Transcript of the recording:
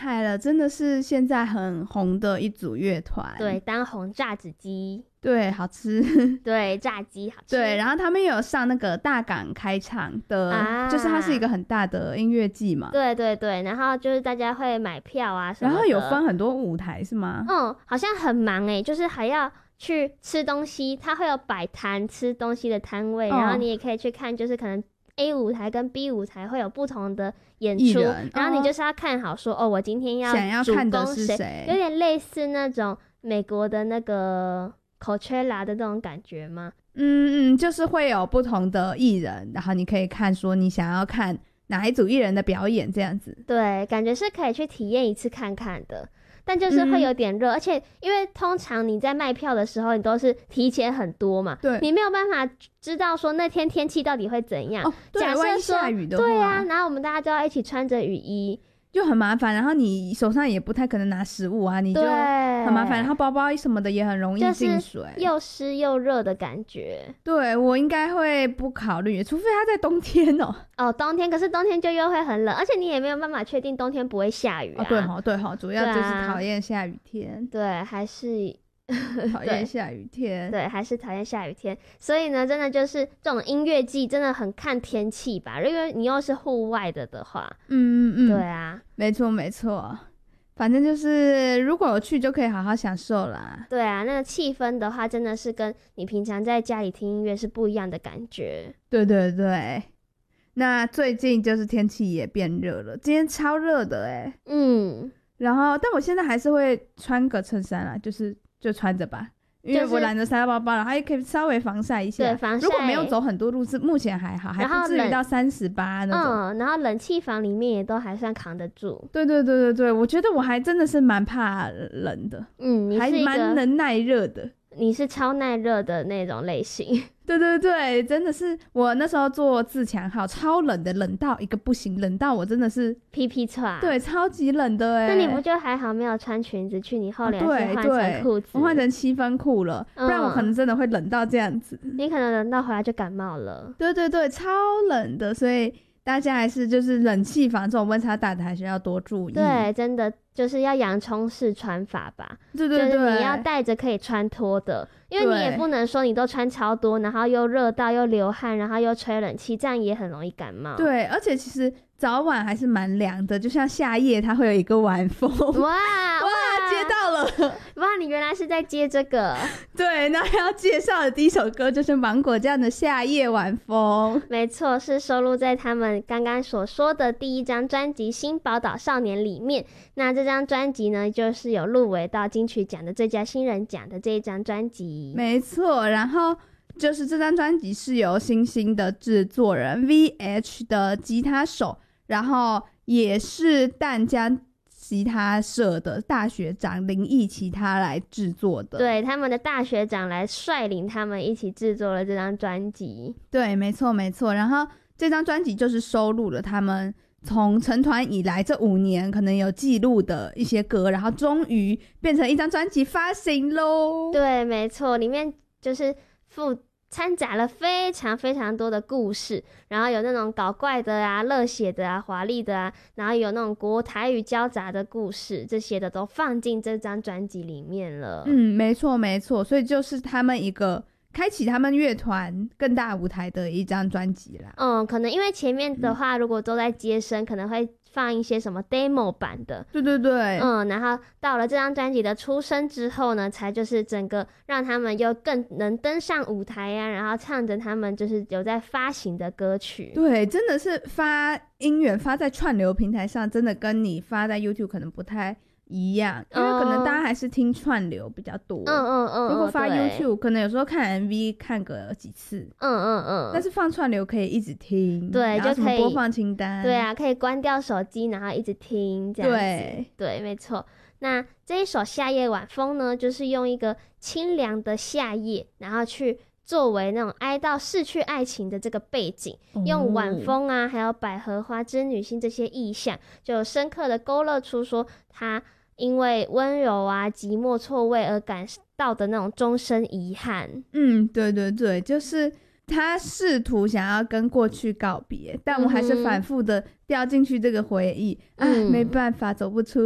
害了，真的是现在很红的一组乐团。 对，当红炸子鸡。 对，好吃。 对，炸鸡好吃。 对，然后他们也有上那个大港开场的，就是它是一个很大的音乐季嘛。 对对对，然后就是大家会买票啊什么的。 然后有分很多舞台是吗？ 好像很忙欸，就是还要去吃东西，它会有摆摊吃东西的摊位，然后你也可以去看，就是可能 A 舞台跟 B 舞台会有不同的演出，然后你就是要看好说我今天想要看的是谁， 有点类似那种美国的那个Coachella 的那种感觉吗？ 就是会有不同的艺人，然后你可以看说你想要看哪一组艺人的表演这样子。 对，感觉是可以去体验一次看看的，但就是会有点热，而且因为通常你在卖票的时候你都是提前很多嘛， 对， 你没有办法知道说那天天气到底会怎样。 对，假设万一下雨的话， 对啊，然后我们大家就要一起穿着雨衣， 就很麻烦，然后你手上也不太可能拿食物啊，你就很麻烦，然后包包什么的也很容易进水， 就是又湿又热的感觉。 对，我应该会不考虑，除非它在冬天冬天，可是冬天就又会很冷，而且你也没有办法确定冬天不会下雨啊。 对，主要就是讨厌下雨天。 对，还是讨厌下雨天。 对，还是讨厌下雨天。所以呢，真的就是这种音乐季真的很看天气吧，因为你又是户外的话。对啊， 没错，反正就是如果有去就可以好好享受啦。 对啊，那个气氛的话真的是跟你平常在家里听音乐是不一样的感觉。 对，那最近就是天气也变热了，今天超热的然后但我现在还是会穿个衬衫啦，就穿着吧，因为我懒得塞到包包了，还可以稍微防晒一下。 对，防晒。 如果没有走很多路，目前还好，还不至于到38那种。 然后冷气房里面也都还算扛得住。 对，我觉得我还真的是蛮怕冷的。 你是一个还蛮能耐热的。 你是超耐热的那种类型。 对，真的是我那时候做自强号超冷的，冷到一个不行，冷到我真的是屁屁喘。 对，超级冷的那你不就还好没有穿裙子去，你后来是换成裤子。 我换成7分裤了，不然我可能真的会冷到这样子。 你可能冷到回来就感冒了。 对，超冷的，所以大家还是就是冷气房这种温差大的还是要多注意。 对，真的就是要洋葱式穿法吧。 对， 就是你要带着可以穿脱的，因为你也不能说你都穿超多，然后又热到又流汗，然后又吹冷气，这样也很容易感冒。 对，而且其实早晚还是蛮凉的，就像夏夜它会有一个晚风。 哇， 接到了！ 哇，你原来是在接这个。 对，那要介绍的第一首歌就是芒果酱的《夏夜晚风》。 没错，是收录在他们刚刚所说的第一张专辑《新宝岛少年》里面。那这张专辑呢，就是有入围到金曲奖的最佳新人奖的这一张专辑。 没错，然后就是这张专辑是由星星的制作人 VH 的吉他手，然后也是淡江吉他社的大学长林义其他来制作的。 对，他们的大学长来率领他们一起制作了这张专辑。 对，没错。然后这张专辑就是收录了他们从成团以来这5年可能有记录的一些歌，然后终于变成一张专辑发行咯。 对，没错，里面就是掺杂了非常非常多的故事，然后有那种搞怪的啊、热血的啊、华丽的啊，然后有那种国台语交杂的故事，这些的都放进这张专辑里面了。 没错，所以就是他们一个开启他们乐团更大舞台的一张专辑啦。 可能因为前面的话如果都在接生，可能会放一些什么 demo 版的。 对。 然后到了这张专辑的出生之后呢，才就是整个让他们又更能登上舞台啊，然后唱着他们就是有在发行的歌曲。 对，真的是发音源发在串流平台上，真的跟你发在 YouTube 可能不太一样，因为可能大家还是听串流比较多。如果发 YouTube 可能有时候看 MV 看个几次。但是放串流可以一直听。 对，就可以播放清单。 对啊，可以关掉手机然后一直听这样子。对，没错。那这一首《夏夜晚风》呢，就是用一个清凉的夏夜，然后去作为那种哀悼逝去爱情的这个背景，用晚风啊还有百合花织女星这些意象，就深刻的勾勒出说他因为温柔啊寂寞错位而感到的那种终身遗憾。 对，就是他试图想要跟过去告别，但我还是反复的掉进去这个回忆。没办法，走不出